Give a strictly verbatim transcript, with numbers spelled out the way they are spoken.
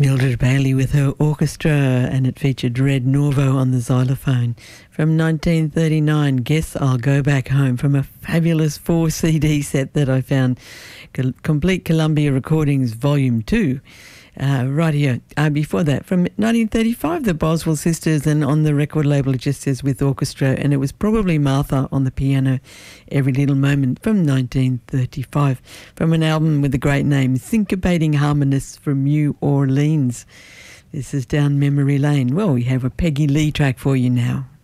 Mildred Bailey with her orchestra, and it featured Red Norvo on the xylophone. From nineteen thirty-nine, Guess I'll Go Back Home, from a fabulous four C D set that I found, Complete Columbia Recordings Volume two. Uh, right here. Uh, before that, from nineteen thirty-five, the Boswell Sisters, and on the record label it just says with orchestra, and it was probably Martha on the piano, Every Little Moment, from nineteen thirty-five, from an album with the great name Syncopating Harmonists from New Orleans. This is Down Memory Lane. Well, we have a Peggy Lee track for you now.